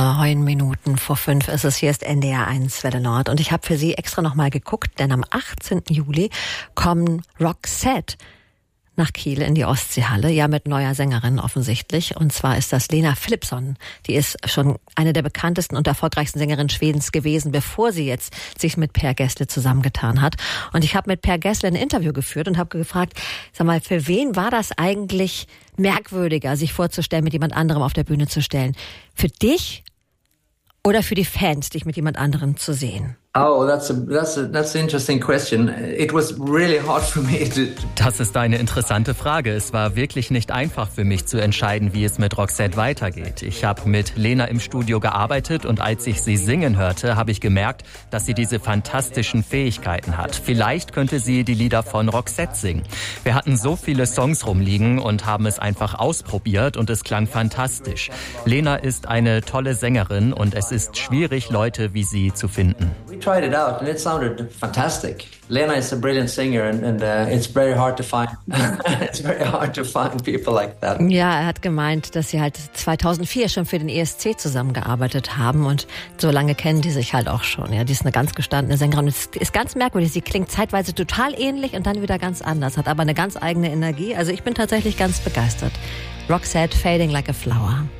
9 Minuten vor 5 ist es. Hier ist NDR 1 Welle Nord. Und ich habe für Sie extra nochmal geguckt, denn am 18. Juli kommen Roxette nach Kiel in die Ostseehalle, ja mit neuer Sängerin offensichtlich. Und zwar ist das Lena Philipsson. Die ist schon eine der bekanntesten und erfolgreichsten Sängerinnen Schwedens gewesen, bevor sie jetzt sich mit Per Gessle zusammengetan hat. Und ich habe mit Per Gessle ein Interview geführt und habe gefragt, sag mal, für wen war das eigentlich merkwürdiger, sich vorzustellen, mit jemand anderem auf der Bühne zu stellen? Für dich oder für die Fans, dich mit jemand anderem zu sehen? Oh, that's an interesting question. It was really hard for me to... Das ist eine interessante Frage. Es war wirklich nicht einfach für mich zu entscheiden, wie es mit Roxette weitergeht. Ich habe mit Lena im Studio gearbeitet und als ich sie singen hörte, habe ich gemerkt, dass sie diese fantastischen Fähigkeiten hat. Vielleicht könnte sie die Lieder von Roxette singen. Wir hatten so viele Songs rumliegen und haben es einfach ausprobiert und es klang fantastisch. Lena ist eine tolle Sängerin und es ist schwierig, Leute wie sie zu finden. We tried it out and it sounded fantastic. Lena is a brilliant singer and it's very hard to find. It's very hard to find people like that. Ja, er hat gemeint, dass sie halt 2004 schon für den ESC zusammengearbeitet haben und so lange kennen die sich halt auch schon. Ja, die ist eine ganz gestandene Sängerin. Es ist ganz merkwürdig. Sie klingt zeitweise total ähnlich und dann wieder ganz anders, hat aber eine ganz eigene Energie. Also ich bin tatsächlich ganz begeistert. Roxette, Fading Like a Flower.